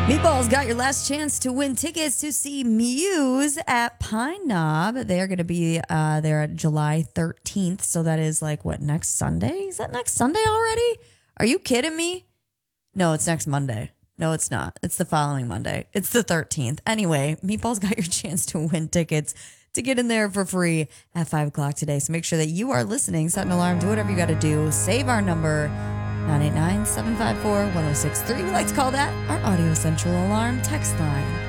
Meatballs got your last chance to win tickets to see Muse at Pine Knob. They are going to be there at July 13th. So that is like, what, next Sunday? Is that next Sunday already? Are you kidding me? No, it's next Monday. No, it's not. It's the following Monday. It's the 13th. Anyway, Meatballs got your chance to win tickets to get in there for free at 5 o'clock today. So make sure that you are listening. Set an alarm. Do whatever you got to do. Save our number. 989-754-1063. We like to call that our Audio Central Alarm text line.